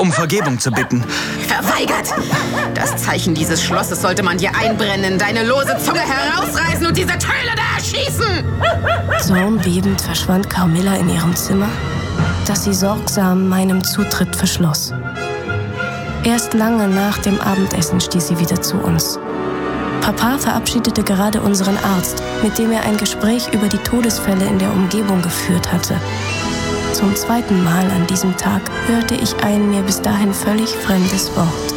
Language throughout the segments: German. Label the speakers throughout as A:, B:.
A: um Vergebung zu bitten.
B: Verweigert! Das Zeichen dieses Schlosses sollte man dir einbrennen, deine lose Zunge herausreißen und diese Töle da erschießen!
C: Zornbebend verschwand Carmilla in ihrem Zimmer, das sie sorgsam meinem Zutritt verschloss. Erst lange nach dem Abendessen stieß sie wieder zu uns. Papa verabschiedete gerade unseren Arzt, mit dem er ein Gespräch über die Todesfälle in der Umgebung geführt hatte. Zum zweiten Mal an diesem Tag hörte ich ein mir bis dahin völlig fremdes Wort.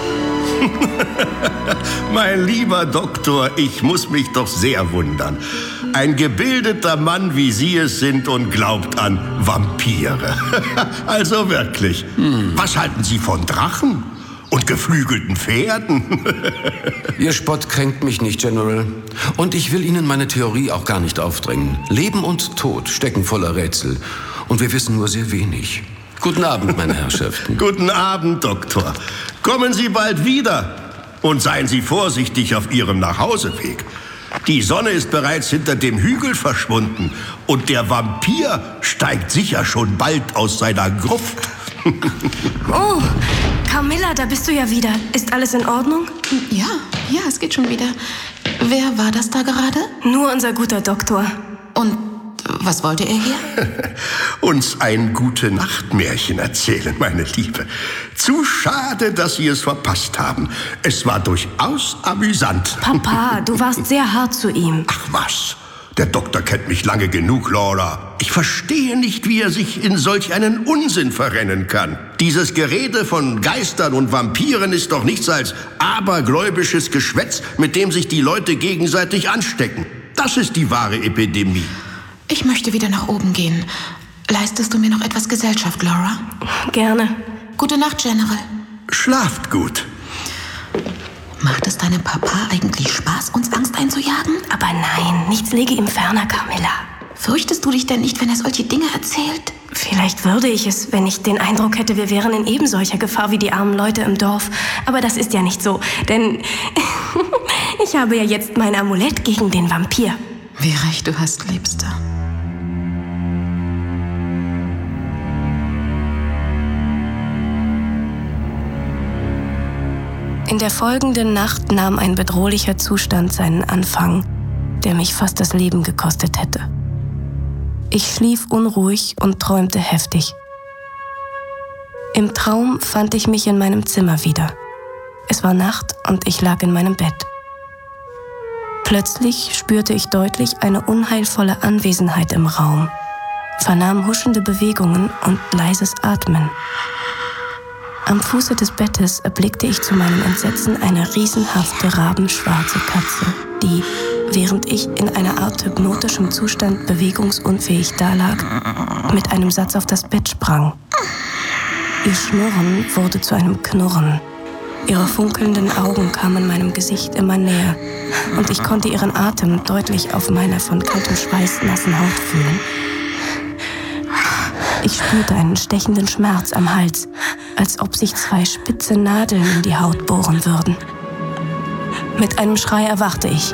D: Mein lieber Doktor, ich muss mich doch sehr wundern. Ein gebildeter Mann, wie Sie es sind und glaubt an Vampire. Also wirklich. Was halten Sie von Drachen und geflügelten Pferden?
E: Ihr Spott kränkt mich nicht, General. Und ich will Ihnen meine Theorie auch gar nicht aufdrängen. Leben und Tod stecken voller Rätsel. Und wir wissen nur sehr wenig. Guten Abend, meine Herrschaften.
D: Guten Abend, Doktor. Kommen Sie bald wieder. Und seien Sie vorsichtig auf Ihrem Nachhauseweg. Die Sonne ist bereits hinter dem Hügel verschwunden. Und der Vampir steigt sicher schon bald aus seiner Gruft.
C: Oh, Carmilla, da bist du ja wieder. Ist alles in Ordnung?
B: Ja, es geht schon wieder. Wer war das da gerade?
C: Nur unser guter Doktor.
B: Und was wollte er hier?
D: Uns ein Gute-Nacht-Märchen erzählen, meine Liebe. Zu schade, dass Sie es verpasst haben. Es war durchaus amüsant.
C: Papa, du warst sehr hart zu ihm.
D: Ach was, der Doktor kennt mich lange genug, Laura. Ich verstehe nicht, wie er sich in solch einen Unsinn verrennen kann. Dieses Gerede von Geistern und Vampiren ist doch nichts als abergläubisches Geschwätz, mit dem sich die Leute gegenseitig anstecken. Das ist die wahre Epidemie.
B: Ich möchte wieder nach oben gehen. Leistest du mir noch etwas Gesellschaft, Laura?
C: Gerne.
B: Gute Nacht, General.
D: Schlaft gut.
B: Macht es deinem Papa eigentlich Spaß, uns Angst einzujagen?
C: Aber nein, nichts lege ihm ferner, Carmilla.
B: Fürchtest du dich denn nicht, wenn er solche Dinge erzählt?
C: Vielleicht würde ich es, wenn ich den Eindruck hätte, wir wären in ebensolcher Gefahr wie die armen Leute im Dorf. Aber das ist ja nicht so, denn ich habe ja jetzt mein Amulett gegen den Vampir.
B: Wie recht du hast, Liebster.
C: In der folgenden Nacht nahm ein bedrohlicher Zustand seinen Anfang, der mich fast das Leben gekostet hätte. Ich schlief unruhig und träumte heftig. Im Traum fand ich mich in meinem Zimmer wieder. Es war Nacht und ich lag in meinem Bett. Plötzlich spürte ich deutlich eine unheilvolle Anwesenheit im Raum, vernahm huschende Bewegungen und leises Atmen. Am Fuße des Bettes erblickte ich zu meinem Entsetzen eine riesenhafte rabenschwarze Katze, die, während ich in einer Art hypnotischem Zustand bewegungsunfähig dalag, mit einem Satz auf das Bett sprang. Ihr Schnurren wurde zu einem Knurren. Ihre funkelnden Augen kamen meinem Gesicht immer näher und ich konnte ihren Atem deutlich auf meiner von kaltem Schweiß nassen Haut fühlen. Ich spürte einen stechenden Schmerz am Hals, als ob sich 2 spitze Nadeln in die Haut bohren würden. Mit einem Schrei erwachte ich.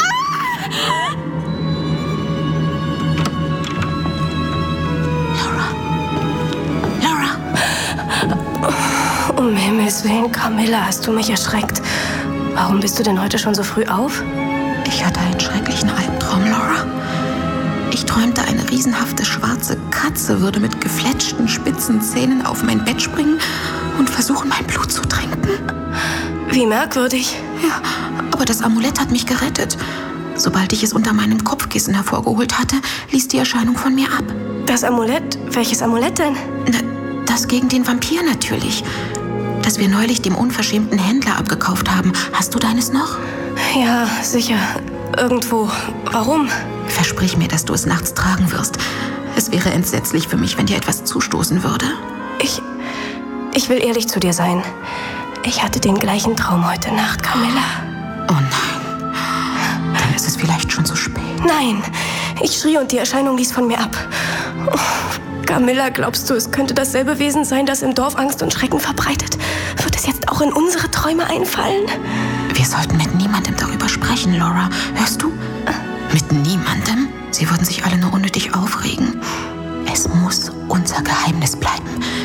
B: Laura!
C: Um Himmels Willen, Carmilla, hast du mich erschreckt. Warum bist du denn heute schon so früh auf?
B: Ich hatte einen schrecklichen Albtraum, Laura. Ich träumte, eine riesenhafte schwarze Katze würde mit gefletschten, spitzen Zähnen auf mein Bett springen und versuchen, mein Blut zu trinken.
C: Wie merkwürdig.
B: Ja, aber das Amulett hat mich gerettet. Sobald ich es unter meinem Kopfkissen hervorgeholt hatte, ließ die Erscheinung von mir ab.
C: Das Amulett? Welches Amulett denn?
B: Das gegen den Vampir natürlich. Das wir neulich dem unverschämten Händler abgekauft haben. Hast du deines noch?
C: Ja, sicher. Irgendwo. Warum?
B: Versprich mir, dass du es nachts tragen wirst. Es wäre entsetzlich für mich, wenn dir etwas zustoßen würde.
C: Ich will ehrlich zu dir sein. Ich hatte den gleichen Traum heute Nacht, Carmilla.
B: Oh nein. Dann ist es vielleicht schon zu spät.
C: Nein. Ich schrie und die Erscheinung ließ von mir ab. Oh, Carmilla, glaubst du, es könnte dasselbe Wesen sein, das im Dorf Angst und Schrecken verbreitet? Wird es jetzt auch in unsere Träume einfallen?
B: Wir sollten mit niemandem darüber sprechen, Laura. Hörst du? Mit niemandem? Sie würden sich alle nur unnötig aufregen. Es muss unser Geheimnis bleiben.